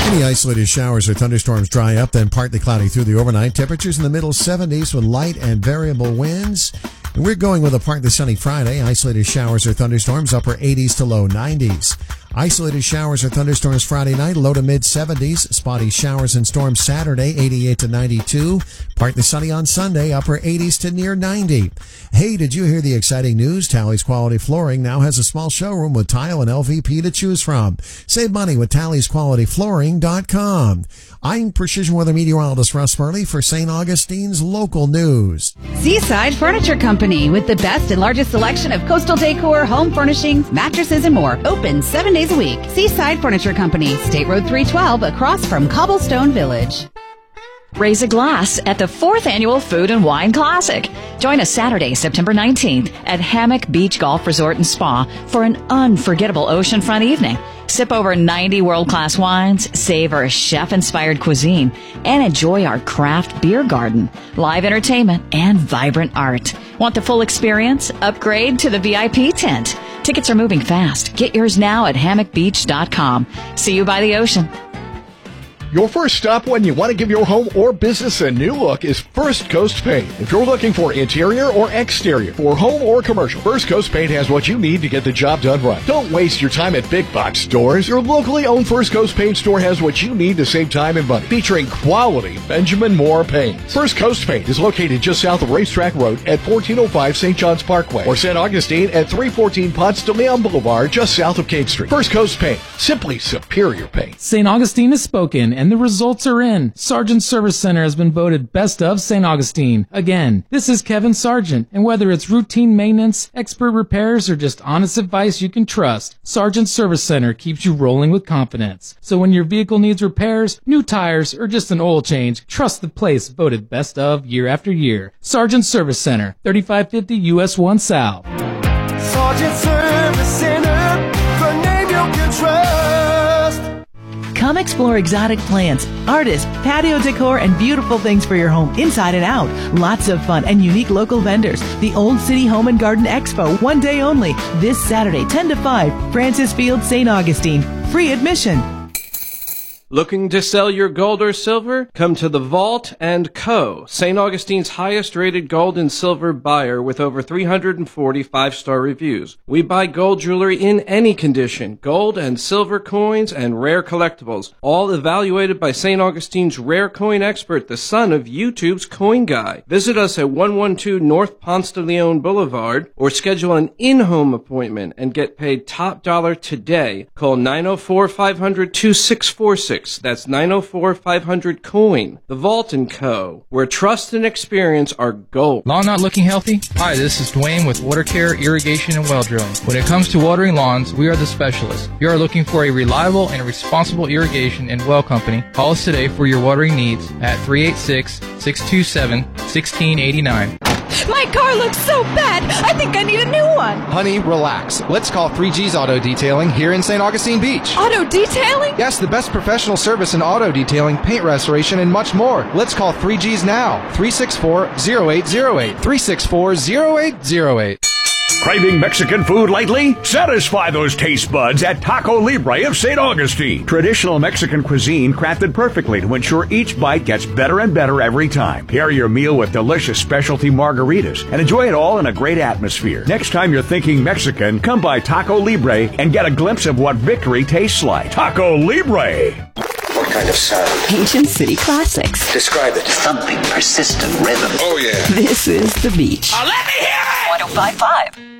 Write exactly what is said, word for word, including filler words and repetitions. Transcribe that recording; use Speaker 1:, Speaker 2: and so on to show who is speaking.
Speaker 1: Any isolated showers or thunderstorms dry up, then partly cloudy through the overnight. Temperatures in the middle seventies with light and variable winds. And we're going with a partly sunny Friday. Isolated showers or thunderstorms, upper eighties to low nineties. Isolated showers or thunderstorms Friday night, low to mid seventies. Spotty showers and storms Saturday, eighty-eight to ninety-two. Partly sunny on Sunday, upper eighties to near ninety. Hey, did you hear the exciting news? Tally's Quality Flooring now has a small showroom with tile and L V P to choose from. Save money with Tally's Quality Flooring dot com. I'm Precision Weather Meteorologist Russ Murley for Saint Augustine's local news.
Speaker 2: Seaside Furniture Company, with the best and largest selection of coastal decor, home furnishings, mattresses, and more. Open seven days a week. Seaside Furniture Company, State Road three twelve, across from Cobblestone Village.
Speaker 3: Raise a glass at the fourth Annual Food and Wine Classic. Join us Saturday, September nineteenth at Hammock Beach Golf Resort and Spa for an unforgettable oceanfront evening. Sip over ninety world-class wines, savor chef-inspired cuisine, and enjoy our craft beer garden, live entertainment, and vibrant art. Want the full experience? Upgrade to the V I P tent. Tickets are moving fast. Get yours now at hammock beach dot com. See you by the ocean.
Speaker 4: Your first stop when you want to give your home or business a new look is First Coast Paint. If you're looking for interior or exterior, for home or commercial, First Coast Paint has what you need to get the job done right. Don't waste your time at big box stores. Your locally owned First Coast Paint store has what you need to save time and money. Featuring quality Benjamin Moore paint. First Coast Paint is located just south of Racetrack Road at fourteen oh five Saint John's Parkway, or Saint Augustine at three fourteen Ponce de Leon Boulevard just south of King Street. First Coast Paint. Simply superior paint.
Speaker 5: Saint Augustine has spoken, and the results are in. Sargent Service Center has been voted best of Saint Augustine. Again, this is Kevin Sargent, and whether it's routine maintenance, expert repairs, or just honest advice you can trust, Sargent Service Center keeps you rolling with confidence. So when your vehicle needs repairs, new tires, or just an oil change, trust the place voted best of year after year. Sargent Service Center, thirty-five fifty U S one South.
Speaker 6: Sargent Service Center, the name you can trust.
Speaker 7: Come explore exotic plants, artists, patio decor, and beautiful things for your home, inside and out. Lots of fun and unique local vendors. The Old City Home and Garden Expo, one day only. This Saturday, ten to five, Francis Field, Saint Augustine. Free admission.
Speaker 8: Looking to sell your gold or silver? Come to the Vault and Co., Saint Augustine's highest-rated gold and silver buyer with over three hundred forty five-star reviews. We buy gold jewelry in any condition, gold and silver coins and rare collectibles, all evaluated by Saint Augustine's rare coin expert, the son of YouTube's Coin Guy. Visit us at one twelve North Ponce de Leon Boulevard or schedule an in-home appointment and get paid top dollar today. Call nine oh four, five hundred, two six four six. That's nine oh four, five hundred, coin. The Vault and Co., where trust and experience are gold.
Speaker 9: Lawn not looking healthy? Hi, this is Dwayne with Water Care, Irrigation, and Well Drilling. When it comes to watering lawns, we are the specialists. If you are looking for a reliable and responsible irrigation and well company, call us today for your watering needs at three eight six, six two seven, one six eight nine.
Speaker 2: My car looks so bad, I think I need a new one.
Speaker 10: Honey, relax. Let's call three G's Auto Detailing here in Saint Augustine Beach.
Speaker 2: Auto detailing?
Speaker 10: Yes, the best professional service in auto detailing, paint restoration, and much more. Let's call three G's now. three six four, zero eight zero eight. three six four, zero eight zero eight.
Speaker 11: Craving Mexican food lately? Satisfy those taste buds at Taco Libre of Saint Augustine. Traditional Mexican cuisine crafted perfectly to ensure each bite gets better and better every time. Pair your meal with delicious specialty margaritas and enjoy it all in a great atmosphere. Next time you're thinking Mexican, come by Taco Libre and get a glimpse of what victory tastes like. Taco Libre.
Speaker 12: What kind of sound?
Speaker 13: Ancient city classics.
Speaker 12: Describe it.
Speaker 14: Thumping, persistent rhythm.
Speaker 12: Oh, yeah.
Speaker 13: This is the beach.
Speaker 14: Uh, let me hear it!
Speaker 3: one oh five point five.